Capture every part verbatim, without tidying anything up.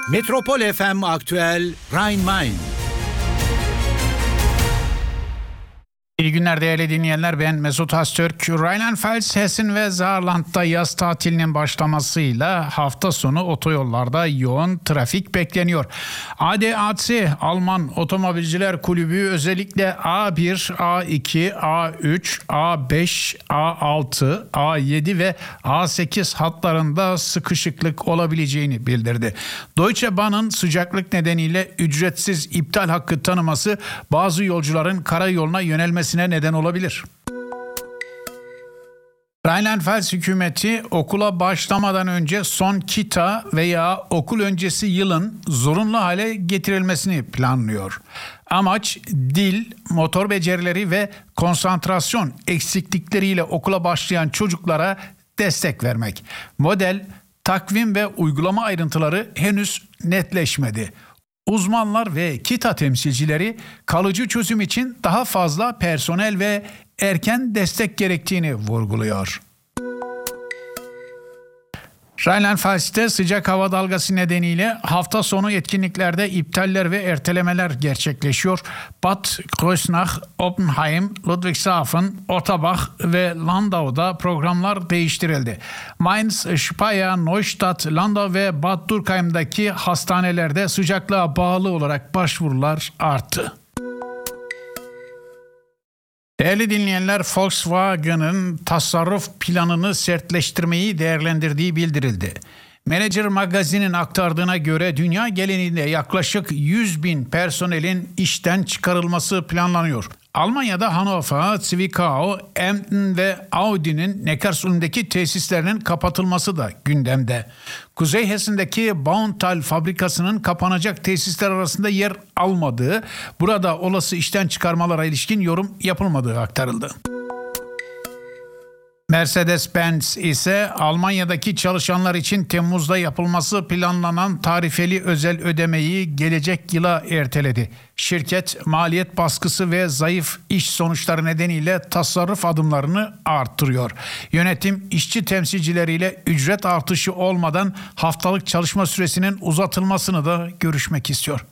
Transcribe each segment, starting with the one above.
Metropol F M Aktüel Rhein-Main. İyi günler değerli dinleyenler, ben Mesut Öztürk. Rheinland-Pfalz, Hessen ve Saarland'da yaz tatilinin başlamasıyla hafta sonu otoyollarda yoğun trafik bekleniyor. A D A C Alman Otomobilciler Kulübü özellikle A bir, A iki, A üç, A beş, A altı, A yedi ve A sekiz hatlarında sıkışıklık olabileceğini bildirdi. Deutsche Bahn'ın sıcaklık nedeniyle ücretsiz iptal hakkı tanıması bazı yolcuların karayoluna yönelmesi neden olabilir. Rheinland-Pfalz hükümeti okula başlamadan önce son kita veya okul öncesi yılın zorunlu hale getirilmesini planlıyor. Amaç dil, motor becerileri ve konsantrasyon eksiklikleriyle okula başlayan çocuklara destek vermek. Model, takvim ve uygulama ayrıntıları henüz netleşmedi. Uzmanlar ve kita temsilcileri kalıcı çözüm için daha fazla personel ve erken destek gerektiğini vurguluyor. Rheinland-Pfalz'te sıcak hava dalgası nedeniyle hafta sonu etkinliklerde iptaller ve ertelemeler gerçekleşiyor. Bad Kreuznach, Oppenheim, Ludwigshafen, Otterbach ve Landau'da programlar değiştirildi. Mainz, Speyer, Neustadt, Landau ve Bad Dürkheim'daki hastanelerde sıcaklığa bağlı olarak başvurular arttı. Değerli dinleyenler, Volkswagen'ın tasarruf planını sertleştirmeyi değerlendirdiği bildirildi. Manager Magazine'in aktardığına göre dünya genelinde yaklaşık yüz bin personelin işten çıkarılması planlanıyor. Almanya'da Hannover, Zwickau, Emden ve Audi'nin Neckarsulm'deki tesislerinin kapatılması da gündemde. Kuzey Hessen'deki Bauntal fabrikasının kapanacak tesisler arasında yer almadığı, burada olası işten çıkarmalara ilişkin yorum yapılmadığı aktarıldı. Mercedes-Benz ise Almanya'daki çalışanlar için Temmuz'da yapılması planlanan tarifeli özel ödemeyi gelecek yıla erteledi. Şirket maliyet baskısı ve zayıf iş sonuçları nedeniyle tasarruf adımlarını arttırıyor. Yönetim işçi temsilcileriyle ücret artışı olmadan haftalık çalışma süresinin uzatılmasını da görüşmek istiyor.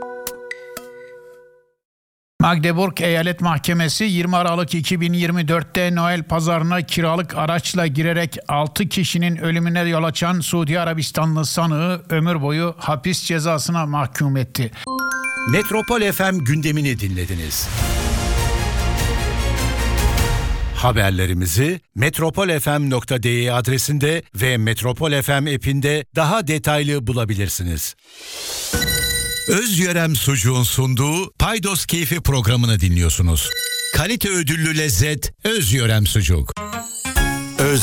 Magdeburg Eyalet Mahkemesi yirmi Aralık iki bin yirmi dörtte Noel pazarına kiralık araçla girerek altı kişinin ölümüne yol açan Suudi Arabistanlı sanığı ömür boyu hapis cezasına mahkum etti. Metropol F M gündemini dinlediniz. Haberlerimizi metropol f m nokta d e adresinde ve Metropol F M app'inde daha detaylı bulabilirsiniz. Özyörem Sucuğun sunduğu Paydos Keyfi programını dinliyorsunuz. Kalite ödüllü lezzet Özyörem Sucuk.